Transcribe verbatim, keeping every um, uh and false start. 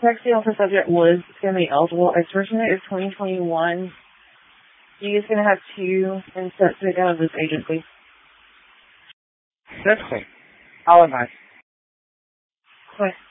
Taxi offer subject was going to be eligible. Expiration date is twenty twenty-one. You guys going to have two instead to go of this agency. That's cool. I'll advise. Okay.